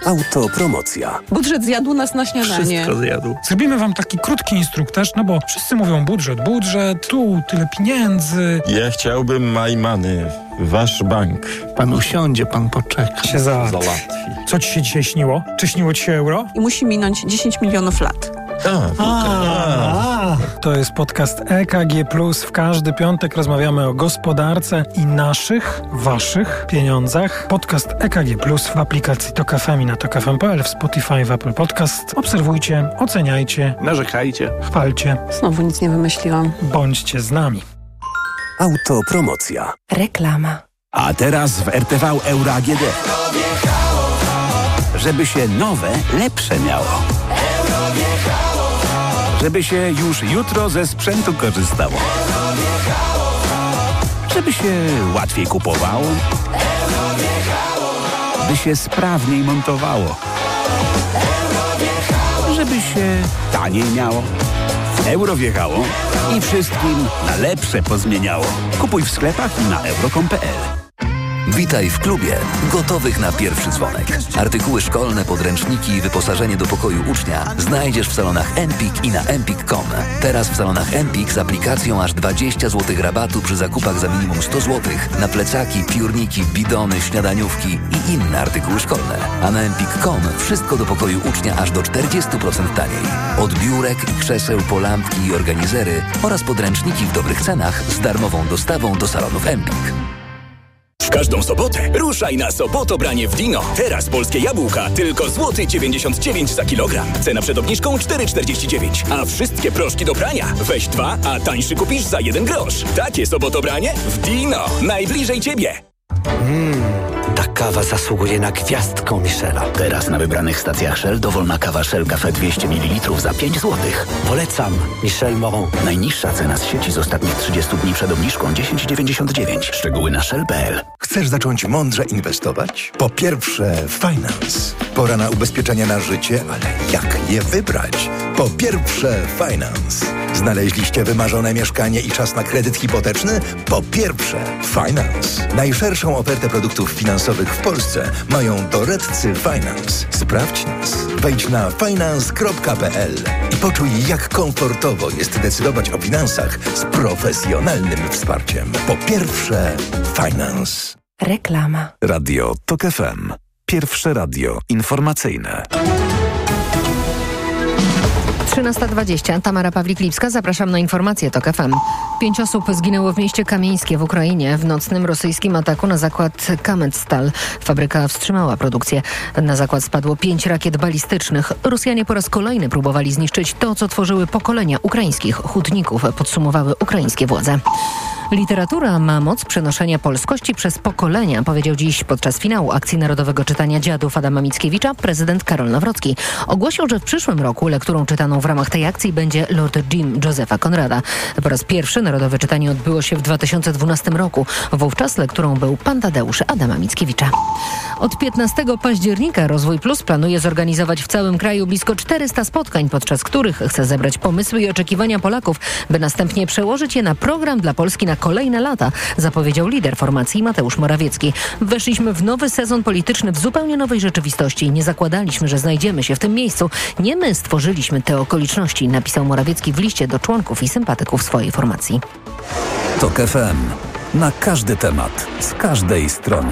Autopromocja. Budżet zjadł nas na śniadanie. Wszystko zjadł. Zrobimy wam taki krótki instruktaż, no bo wszyscy mówią budżet, tu tyle pieniędzy. Ja chciałbym my money, wasz bank. Pan usiądzie, pan poczeka. Się załatwi. Co ci się dzisiaj śniło? Czy śniło ci się euro? I musi minąć 10 milionów lat. To jest podcast EKG+. W każdy piątek rozmawiamy o gospodarce i naszych, waszych pieniądzach. Podcast EKG+, w aplikacji Tok FM i na tokfm.pl, w Spotify, w Apple Podcast. Obserwujcie, oceniajcie, Narzekajcie. chwalcie, Znowu nic nie wymyśliłam. bądźcie z nami. Autopromocja. Reklama. A teraz w RTV Euro AGD. Żeby się nowe, lepsze miało. Żeby się już jutro ze sprzętu korzystało. Żeby się łatwiej kupowało. By się sprawniej montowało. Żeby się taniej miało. Euro wjechało i wszystkim na lepsze pozmieniało. Kupuj w sklepach i na euro.com.pl. Witaj w klubie gotowych na pierwszy dzwonek. Artykuły szkolne, podręczniki i wyposażenie do pokoju ucznia znajdziesz w salonach Empik i na empik.com. Teraz w salonach Empik z aplikacją aż 20 zł rabatu przy zakupach za minimum 100 zł na plecaki, piórniki, bidony, śniadaniówki i inne artykuły szkolne. A na empik.com wszystko do pokoju ucznia aż do 40% taniej. Od biurek, krzeseł po lampki i organizery oraz podręczniki w dobrych cenach z darmową dostawą do salonów Empik. W każdą sobotę ruszaj na Sobotobranie w Dino. Teraz polskie jabłka tylko złoty 99 za kilogram. Cena przed obniżką 4,49. A wszystkie proszki do prania weź 2, a tańszy kupisz za 1 grosz. Takie Sobotobranie w Dino. Najbliżej ciebie. Ta kawa zasługuje na gwiazdkę Michela. Teraz na wybranych stacjach Shell dowolna kawa Shell Cafe 200 ml za 5 zł. Polecam. Michel Moron. Najniższa cena z sieci z ostatnich 30 dni przed obniżką 10,99. Szczegóły na shell.pl. Chcesz zacząć mądrze inwestować? Po pierwsze, Finance. Pora na ubezpieczenia na życie, ale jak je wybrać? Po pierwsze, Finance. Znaleźliście wymarzone mieszkanie i czas na kredyt hipoteczny? Po pierwsze, Finance. Najszerszą ofertę produktów finansowych w Polsce mają doradcy Finance. Sprawdź nas. Wejdź na finance.pl i poczuj, jak komfortowo jest decydować o finansach z profesjonalnym wsparciem. Po pierwsze, Finance. Reklama. Radio Tok FM. Pierwsze radio informacyjne. 13:20. Tamara Pawlik-Lipska. Zapraszam na informacje TOK FM. 5 osób zginęło w mieście Kamieńskie w Ukrainie w nocnym rosyjskim ataku na zakład Kametstal. Fabryka wstrzymała produkcję. Na zakład spadło 5 rakiet balistycznych. Rosjanie po raz kolejny próbowali zniszczyć to, co tworzyły pokolenia ukraińskich hutników, podsumowały ukraińskie władze. Literatura ma moc przenoszenia polskości przez pokolenia, powiedział dziś podczas finału akcji Narodowego Czytania Dziadów Adama Mickiewicza prezydent Karol Nawrocki. Ogłosił, że w przyszłym roku lekturą czytaną w ramach tej akcji będzie Lord Jim Josepha Conrada. Po raz pierwszy Narodowe Czytanie odbyło się w 2012 roku. Wówczas lekturą był Pan Tadeusz Adama Mickiewicza. Od 15 października Rozwój Plus planuje zorganizować w całym kraju blisko 400 spotkań, podczas których chce zebrać pomysły i oczekiwania Polaków, by następnie przełożyć je na program dla Polski na kolejne lata, zapowiedział lider formacji Mateusz Morawiecki. Weszliśmy w nowy sezon polityczny w zupełnie nowej rzeczywistości. Nie zakładaliśmy, że znajdziemy się w tym miejscu. Nie my stworzyliśmy te okoliczności, napisał Morawiecki w liście do członków i sympatyków swojej formacji. Tok FM. Na każdy temat, z każdej strony.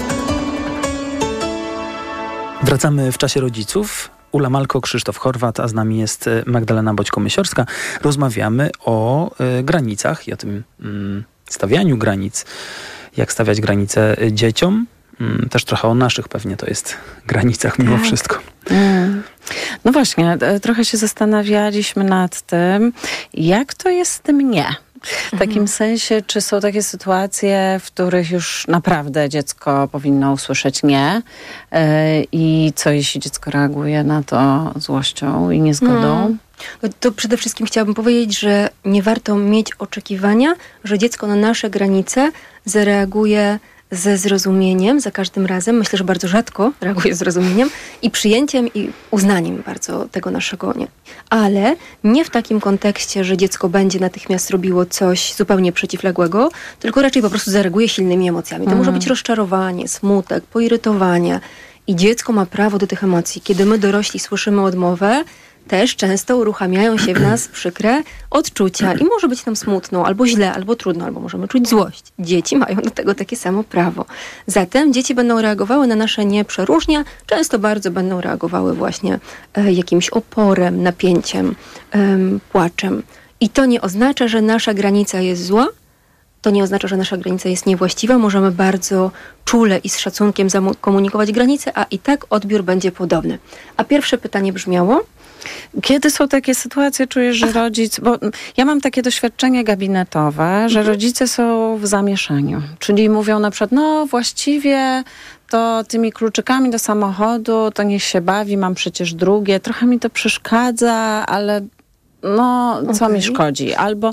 Wracamy w czasie rodziców. Ula Malko, Krzysztof Horwat, a z nami jest Magdalena Boćko-Mysiorska. Rozmawiamy o granicach i o tym stawianiu granic. Jak stawiać granice dzieciom. Też trochę o naszych pewnie to jest granicach mimo wszystko. No właśnie, trochę się zastanawialiśmy nad tym, jak to jest z tym nie. W takim sensie, czy są takie sytuacje, w których już naprawdę dziecko powinno usłyszeć nie i co jeśli dziecko reaguje na to złością i niezgodą? To przede wszystkim chciałabym powiedzieć, że nie warto mieć oczekiwania, że dziecko na nasze granice zareaguje ze zrozumieniem za każdym razem. Myślę, że bardzo rzadko reaguje z zrozumieniem i przyjęciem i uznaniem bardzo tego naszego nie. Ale nie w takim kontekście, że dziecko będzie natychmiast robiło coś zupełnie przeciwległego, tylko raczej po prostu zareaguje silnymi emocjami. To może być rozczarowanie, smutek, poirytowanie. I dziecko ma prawo do tych emocji. Kiedy my dorośli słyszymy odmowę, też często uruchamiają się w nas przykre odczucia i może być nam smutno, albo źle, albo trudno, albo możemy czuć złość. Dzieci mają do tego takie samo prawo. Zatem dzieci będą reagowały na nasze nie przeróżnie, często bardzo będą reagowały właśnie jakimś oporem, napięciem, płaczem. I to nie oznacza, że nasza granica jest zła, to nie oznacza, że nasza granica jest niewłaściwa. Możemy bardzo czule i z szacunkiem komunikować granice, a i tak odbiór będzie podobny. A pierwsze pytanie brzmiało? Kiedy są takie sytuacje, czujesz, że rodzic... Bo ja mam takie doświadczenie gabinetowe, że rodzice są w zamieszaniu. Czyli mówią na przykład, no właściwie to tymi kluczykami do samochodu to niech się bawi, mam przecież drugie. Trochę mi to przeszkadza, ale no co mi szkodzi? Albo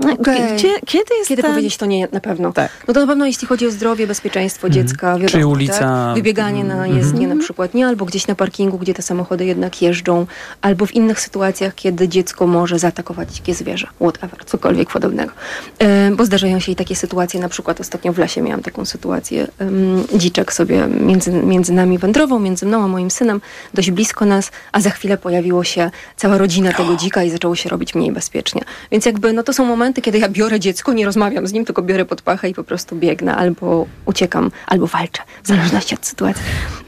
kiedy powiedzieć to nie na pewno? Tak. No to na pewno jeśli chodzi o zdrowie, bezpieczeństwo dziecka, wiadomo, czy ulica... tak? Wybieganie na jezdnię na przykład, nie? Albo gdzieś na parkingu, gdzie te samochody jednak jeżdżą, albo w innych sytuacjach, kiedy dziecko może zaatakować dzikie zwierzę, whatever, cokolwiek podobnego. Bo zdarzają się i takie sytuacje, na przykład ostatnio w lesie miałam taką sytuację, dziczek sobie między nami wędrował, między mną a moim synem, dość blisko nas, a za chwilę pojawiło się cała rodzina tego dzika i zaczęło się robić mniej bezpiecznie. Więc jakby, no to są momenty, kiedy ja biorę dziecko, nie rozmawiam z nim, tylko biorę pod pachę i po prostu biegnę, albo uciekam, albo walczę, w zależności od sytuacji.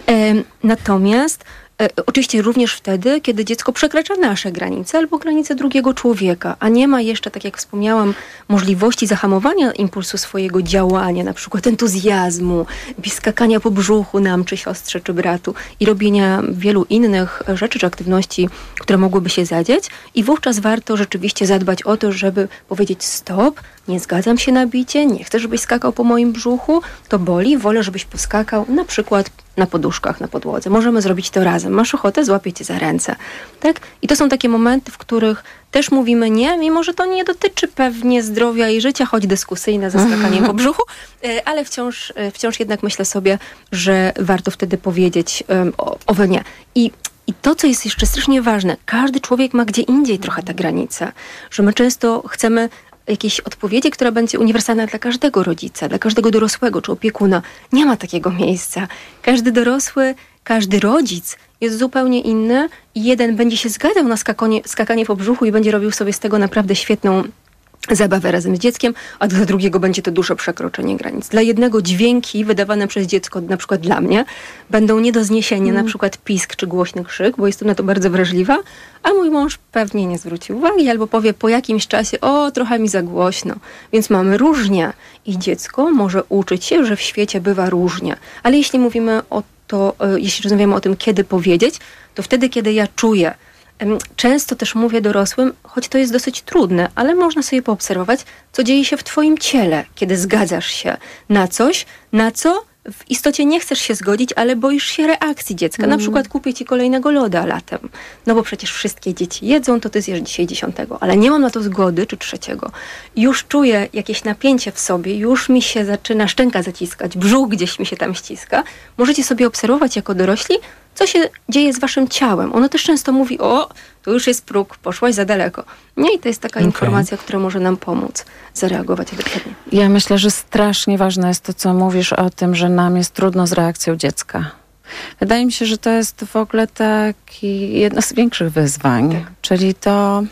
Natomiast oczywiście również wtedy, kiedy dziecko przekracza nasze granice albo granice drugiego człowieka, a nie ma jeszcze, tak jak wspomniałam, możliwości zahamowania impulsu swojego działania, na przykład entuzjazmu, skakania po brzuchu nam, czy siostrze, czy bratu i robienia wielu innych rzeczy, czy aktywności, które mogłyby się zadziać. I wówczas warto rzeczywiście zadbać o to, żeby powiedzieć stop, nie zgadzam się na bicie, nie chcę, żebyś skakał po moim brzuchu, to boli, wolę, żebyś poskakał na przykład na poduszkach, na podłodze. Możemy zrobić to razem. Masz ochotę? Złapię cię za ręce. Tak? I to są takie momenty, w których też mówimy nie, mimo że to nie dotyczy pewnie zdrowia i życia, choć dyskusyjne ze skakaniem po brzuchu, ale wciąż jednak myślę sobie, że warto wtedy powiedzieć owe nie. I to, co jest jeszcze strasznie ważne, każdy człowiek ma gdzie indziej trochę tę granicę, że my często chcemy jakiejś odpowiedzi, która będzie uniwersalna dla każdego rodzica, dla każdego dorosłego czy opiekuna. Nie ma takiego miejsca. Każdy dorosły, każdy rodzic jest zupełnie inny i jeden będzie się zgadzał na skakanie po brzuchu i będzie robił sobie z tego naprawdę świetną zabawę razem z dzieckiem, a dla drugiego będzie to duże przekroczenie granic. Dla jednego dźwięki wydawane przez dziecko, na przykład dla mnie, będą nie do zniesienia, na przykład pisk czy głośny krzyk, bo jestem na to bardzo wrażliwa, a mój mąż pewnie nie zwróci uwagi albo powie po jakimś czasie, trochę mi za głośno. Więc mamy różnie i dziecko może uczyć się, że w świecie bywa różnie. Ale jeśli mówimy jeśli rozmawiamy o tym, kiedy powiedzieć, to wtedy, kiedy ja czuję. Często też mówię dorosłym, choć to jest dosyć trudne, ale można sobie poobserwować, co dzieje się w twoim ciele, kiedy zgadzasz się na coś, na co w istocie nie chcesz się zgodzić, ale boisz się reakcji dziecka. Na przykład kupię ci kolejnego loda latem. No bo przecież wszystkie dzieci jedzą, to ty zjesz dzisiaj 10, ale nie mam na to zgody, czy 3. Już czuję jakieś napięcie w sobie, już mi się zaczyna szczęka zaciskać, brzuch gdzieś mi się tam ściska. Możecie sobie obserwować jako dorośli, co się dzieje z waszym ciałem. Ono też często mówi, to już jest próg, poszłaś za daleko. Nie, i to jest taka informacja, która może nam pomóc zareagować adekwatnie. Ja myślę, że strasznie ważne jest to, co mówisz o tym, że nam jest trudno z reakcją dziecka. Wydaje mi się, że to jest w ogóle taki jedno z większych wyzwań, czyli to,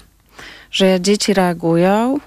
że dzieci reagują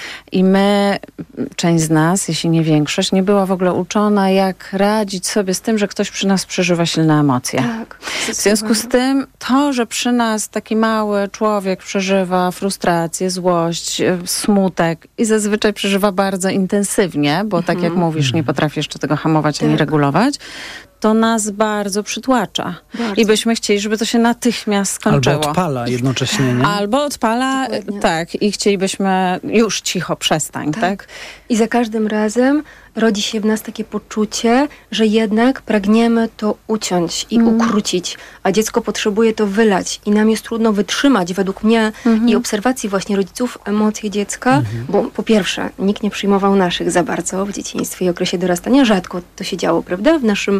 i my, część z nas, jeśli nie większość, nie była w ogóle uczona, jak radzić sobie z tym, że ktoś przy nas przeżywa silne emocje. Tak, w związku z tym to, że przy nas taki mały człowiek przeżywa frustrację, złość, smutek i zazwyczaj przeżywa bardzo intensywnie, bo tak jak mówisz, nie potrafi jeszcze tego hamować ani regulować, to nas bardzo przytłacza. Bardzo. I byśmy chcieli, żeby to się natychmiast skończyło. Albo odpala jednocześnie, nie? Albo odpala, tak. I chcielibyśmy już cicho, przestań, tak? I za każdym razem rodzi się w nas takie poczucie, że jednak pragniemy to uciąć i ukrócić, a dziecko potrzebuje to wylać i nam jest trudno wytrzymać, według mnie i obserwacji właśnie rodziców, emocje dziecka, bo po pierwsze, nikt nie przyjmował naszych za bardzo w dzieciństwie i okresie dorastania, rzadko to się działo, prawda,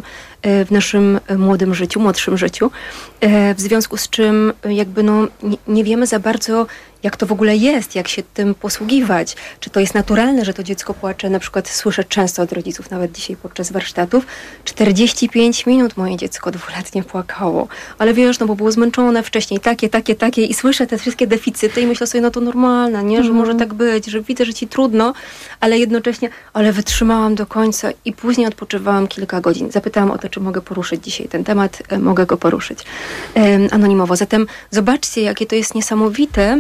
w naszym młodszym życiu, w związku z czym jakby nie wiemy za bardzo, jak to w ogóle jest, jak się tym posługiwać, czy to jest naturalne, że to dziecko płacze. Na przykład słyszę często od rodziców, nawet dzisiaj podczas warsztatów, 45 minut moje dziecko 2-letnie płakało, ale wiesz, no bo było zmęczone wcześniej, takie i słyszę te wszystkie deficyty i myślę sobie, no to normalne, nie, że może tak być, że widzę, że ci trudno, ale jednocześnie, ale wytrzymałam do końca i później odpoczywałam kilka godzin. Zapytałam o to, czy mogę poruszyć dzisiaj ten temat, mogę go poruszyć anonimowo. Zatem zobaczcie, jakie to jest niesamowite,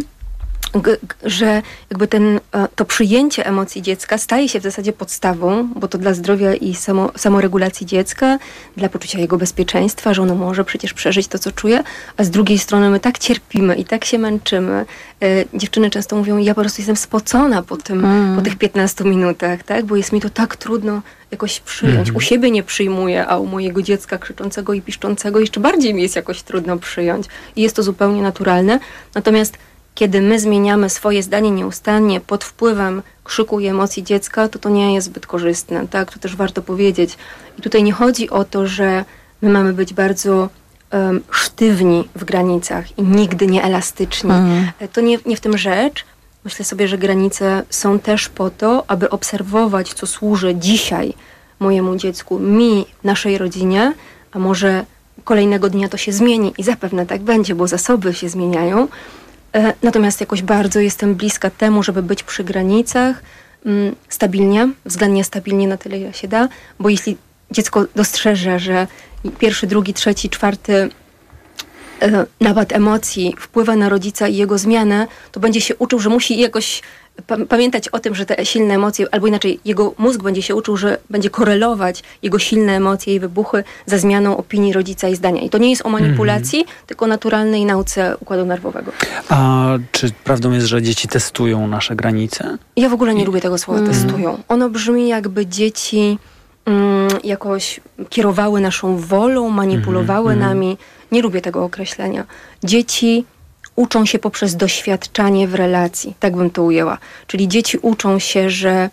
że jakby to przyjęcie emocji dziecka staje się w zasadzie podstawą, bo to dla zdrowia i samoregulacji dziecka, dla poczucia jego bezpieczeństwa, że ono może przecież przeżyć to, co czuje, a z drugiej strony my tak cierpimy i tak się męczymy. Dziewczyny często mówią, ja po prostu jestem spocona po tych 15 minutach, tak? Bo jest mi to tak trudno jakoś przyjąć. U siebie nie przyjmuję, a u mojego dziecka krzyczącego i piszczącego jeszcze bardziej mi jest jakoś trudno przyjąć. I jest to zupełnie naturalne. Natomiast kiedy my zmieniamy swoje zdanie nieustannie pod wpływem krzyku i emocji dziecka, to nie jest zbyt korzystne, tak? To też warto powiedzieć. I tutaj nie chodzi o to, że my mamy być bardzo sztywni w granicach i nigdy nie elastyczni. To nie w tym rzecz. Myślę sobie, że granice są też po to, aby obserwować, co służy dzisiaj mojemu dziecku, mi, naszej rodzinie, a może kolejnego dnia to się zmieni i zapewne tak będzie, bo zasoby się zmieniają. Natomiast jakoś bardzo jestem bliska temu, żeby być przy granicach stabilnie, względnie stabilnie na tyle, ile się da, bo jeśli dziecko dostrzeże, że 1., 2., 3., 4. napad emocji wpływa na rodzica i jego zmianę, to będzie się uczył, że musi jakoś pamiętać o tym, że te silne emocje, albo inaczej, jego mózg będzie się uczył, że będzie korelować jego silne emocje i wybuchy za zmianą opinii rodzica i zdania. I to nie jest o manipulacji, tylko o naturalnej nauce układu nerwowego. A czy prawdą jest, że dzieci testują nasze granice? Ja w ogóle nie lubię tego słowa testują. Ono brzmi, jakby dzieci jakoś kierowały naszą wolą, manipulowały nami. Nie lubię tego określenia. Dzieci uczą się poprzez doświadczanie w relacji. Tak bym to ujęła. Czyli dzieci uczą się, że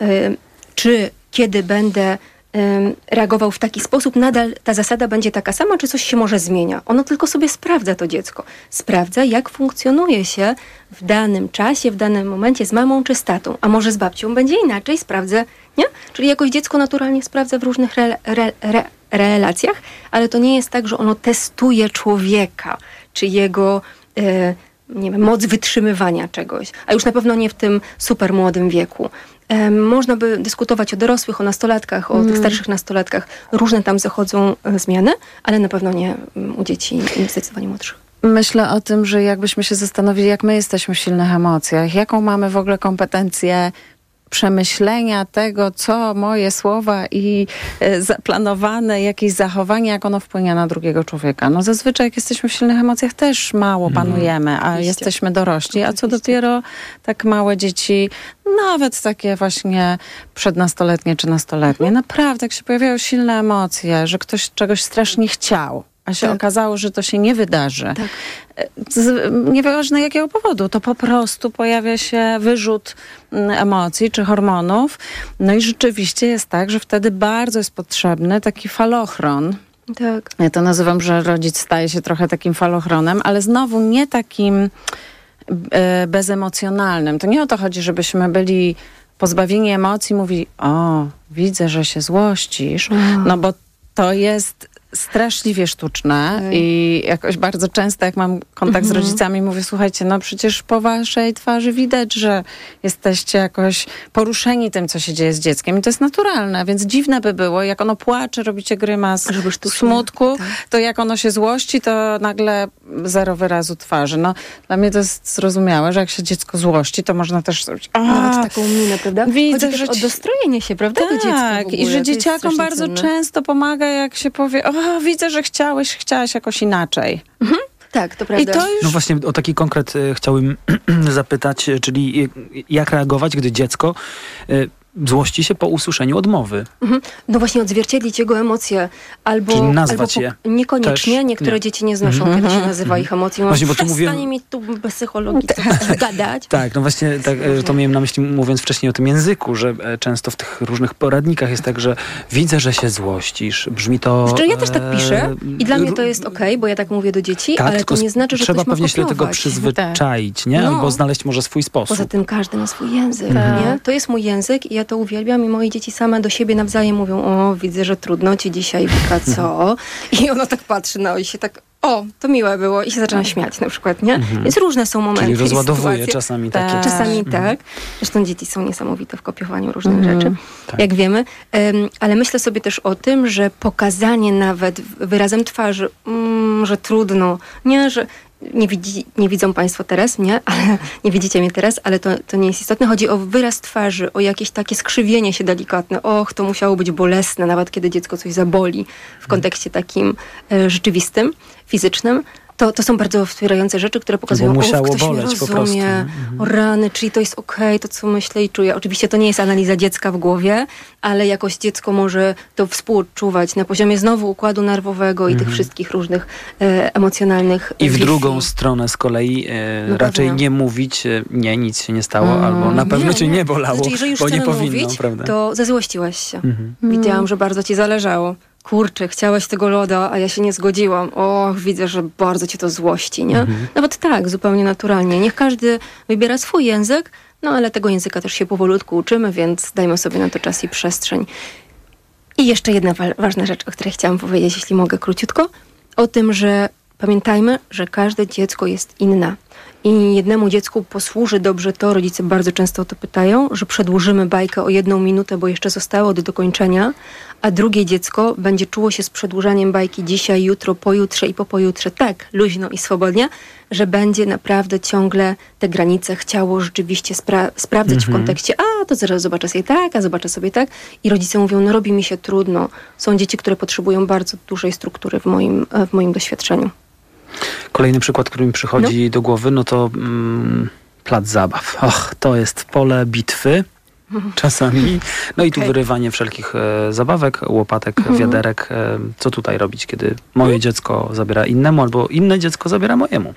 kiedy będę reagował w taki sposób, nadal ta zasada będzie taka sama, czy coś się może zmienia. Ono tylko sobie sprawdza, to dziecko. Sprawdza, jak funkcjonuje się w danym czasie, w danym momencie z mamą czy z tatą. A może z babcią będzie inaczej, sprawdzę, nie? Czyli jakoś dziecko naturalnie sprawdza w różnych relacjach, ale to nie jest tak, że ono testuje człowieka, czy jego nie wiem, moc wytrzymywania czegoś, a już na pewno nie w tym super młodym wieku. Można by dyskutować o dorosłych, o nastolatkach, o tych starszych nastolatkach. Różne tam zachodzą zmiany, ale na pewno nie u dzieci zdecydowanie młodszych. Myślę o tym, że jakbyśmy się zastanowili, jak my jesteśmy w silnych emocjach, jaką mamy w ogóle kompetencję przemyślenia tego, co moje słowa i zaplanowane jakieś zachowanie, jak ono wpłynie na drugiego człowieka. No zazwyczaj jak jesteśmy w silnych emocjach też mało panujemy, a jesteśmy dorośli, a co dopiero tak małe dzieci, nawet takie właśnie przednastoletnie czy nastoletnie. Naprawdę, jak się pojawiają silne emocje, że ktoś czegoś strasznie chciał, a się okazało, że to się nie wydarzy. Tak. Nieważne jakiego powodu, to po prostu pojawia się wyrzut emocji czy hormonów. No i rzeczywiście jest tak, że wtedy bardzo jest potrzebny taki falochron. Tak. Ja to nazywam, że rodzic staje się trochę takim falochronem, ale znowu nie takim bezemocjonalnym. To nie o to chodzi, żebyśmy byli pozbawieni emocji, mówi, o, widzę, że się złościsz, no bo to jest straszliwie sztuczne i jakoś bardzo często, jak mam kontakt z rodzicami, mówię, słuchajcie, no przecież po waszej twarzy widać, że jesteście jakoś poruszeni tym, co się dzieje z dzieckiem i to jest naturalne, więc dziwne by było, jak ono płacze, robicie grymas smutku, to jak ono się złości, to nagle zero wyrazu twarzy. No, dla mnie to jest zrozumiałe, że jak się dziecko złości, to można też zrobić taką minę, prawda? Widzę, chodzi że też o dostrojenie się, prawda? Tak, do dziecka w ogóle. I że dzieciakom bardzo często pomaga, jak się powie, widzę, że chciałaś jakoś inaczej. Tak, to prawda. I to już... No właśnie o taki konkret chciałbym zapytać, czyli jak reagować, gdy dziecko złości się po usłyszeniu odmowy. No właśnie, odzwierciedlić jego emocje. Czyli nazwać je. Niekoniecznie. Też niektóre dzieci nie znoszą, kiedy się nazywa ich emocje. Właśnie, bo tu przestań mi tu psychologicznie gadać. Tak, no właśnie to miałem na myśli, mówiąc wcześniej o tym języku, że często w tych różnych poradnikach jest tak, że widzę, że się złościsz. Brzmi to... Znaczy, ja też tak piszę i dla mnie to jest okej, bo ja tak mówię do dzieci, tak, ale to nie znaczy, że trzeba ktoś ma pewnie się do tego kopiować. przyzwyczaić, nie? Albo znaleźć może swój sposób. Poza tym każdy ma swój język, nie? To jest mój język i ja to uwielbiam i moje dzieci same do siebie nawzajem mówią: o, widzę, że trudno ci dzisiaj, Wika, co? I ona tak patrzy i się tak: o, to miłe było, i się zaczyna śmiać na przykład, nie? Więc różne są momenty. Czyli rozładowuje czasami takie. Czasami tak. Zresztą dzieci są niesamowite w kopiowaniu różnych rzeczy, jak wiemy. Ale myślę sobie też o tym, że pokazanie nawet wyrazem twarzy, że trudno, nie, że nie widzą Państwo teraz, nie? Ale nie widzicie mnie teraz, ale to nie jest istotne. Chodzi o wyraz twarzy, o jakieś takie skrzywienie się delikatne. Och, to musiało być bolesne, nawet kiedy dziecko coś zaboli w kontekście takim rzeczywistym, fizycznym. To są bardzo wspierające rzeczy, które pokazują, ktoś mnie rozumie, o rany, czyli to jest okej, to co myślę i czuję. Oczywiście to nie jest analiza dziecka w głowie, ale jakoś dziecko może to współodczuwać na poziomie znowu układu nerwowego i tych wszystkich różnych emocjonalnych I w drugą stronę z kolei raczej nie mówić, nie, nic się nie stało, albo na pewno cię nie bolało, znaczy, jeżeli już bo nie powinno, mówić, prawda? to zezłościłaś się. Widziałam, że bardzo ci zależało. Kurczę, chciałaś tego loda, a ja się nie zgodziłam. Och, widzę, że bardzo cię to złości, nie? Nawet tak, zupełnie naturalnie. Niech każdy wybiera swój język, no ale tego języka też się powolutku uczymy, więc dajmy sobie na to czas i przestrzeń. I jeszcze jedna ważna rzecz, o której chciałam powiedzieć, jeśli mogę króciutko, o tym, że pamiętajmy, że każde dziecko jest inne. I jednemu dziecku posłuży dobrze to, rodzice bardzo często o to pytają, że przedłużymy bajkę o 1 minutę, bo jeszcze zostało do dokończenia, a drugie dziecko będzie czuło się z przedłużaniem bajki dzisiaj, jutro, pojutrze i po pojutrze tak luźno i swobodnie, że będzie naprawdę ciągle te granice chciało rzeczywiście sprawdzać w kontekście: a to zaraz zobaczę sobie tak, a zobaczę sobie tak. I rodzice mówią: no robi mi się trudno. Są dzieci, które potrzebują bardzo dużej struktury w moim doświadczeniu. Kolejny przykład, który mi przychodzi do głowy, no to plac zabaw. Och, to jest pole bitwy czasami. No i tu wyrywanie wszelkich zabawek, łopatek, wiaderek. Co tutaj robić, kiedy moje dziecko zabiera innemu, albo inne dziecko zabiera mojemu?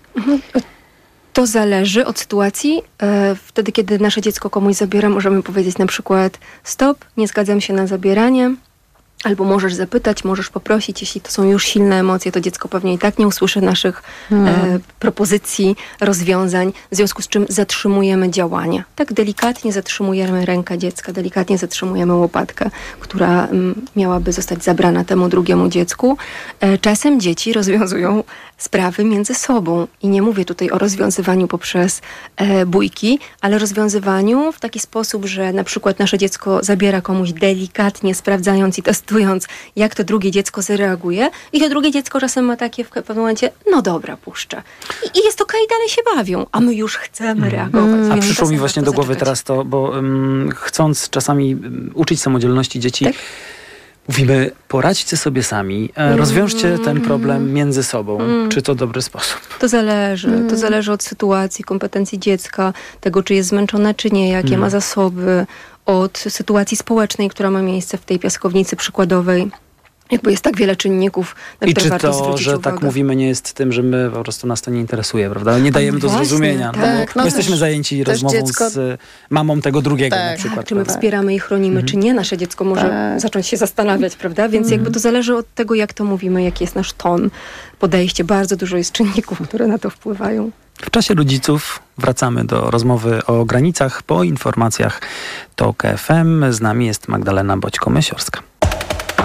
To zależy od sytuacji. Wtedy, kiedy nasze dziecko komuś zabiera, możemy powiedzieć na przykład: stop, nie zgadzam się na zabieranie. Albo możesz zapytać, możesz poprosić. Jeśli to są już silne emocje, to dziecko pewnie i tak nie usłyszy naszych propozycji, rozwiązań, w związku z czym zatrzymujemy działanie. Tak delikatnie zatrzymujemy rękę dziecka, delikatnie zatrzymujemy łopatkę, która miałaby zostać zabrana temu drugiemu dziecku. Czasem dzieci rozwiązują sprawy między sobą. I nie mówię tutaj o rozwiązywaniu poprzez bójki, ale rozwiązywaniu w taki sposób, że na przykład nasze dziecko zabiera komuś delikatnie, sprawdzając i testując, jak to drugie dziecko zareaguje. I to drugie dziecko czasem ma takie w pewnym momencie: no dobra, puszczę. I jest okej, dalej się bawią. A my już chcemy reagować. A przyszło mi właśnie do głowy teraz to, bo chcąc czasami uczyć samodzielności dzieci, tak? Mówimy: poradźcie sobie sami, rozwiążcie ten problem między sobą. Czy to dobry sposób? To zależy. To zależy od sytuacji, kompetencji dziecka, tego, czy jest zmęczone, czy nie, jakie ma zasoby, od sytuacji społecznej, która ma miejsce w tej piaskownicy przykładowej. Jakby jest tak wiele czynników, na które warto zwrócić uwagę. I czy to, że tak mówimy, nie jest tym, że my po prostu nas to nie interesuje, prawda? Nie dajemy do zrozumienia. Tak, bo jesteśmy zajęci rozmową z mamą tego drugiego na przykład. Tak, czy my wspieramy i chronimy, czy nie. Nasze dziecko może zacząć się zastanawiać, prawda? Więc jakby to zależy od tego, jak to mówimy, jaki jest nasz ton, podejście. Bardzo dużo jest czynników, które na to wpływają. W czasie rodziców wracamy do rozmowy o granicach po informacjach TOK FM. Z nami jest Magdalena Boćko-Mysiorska.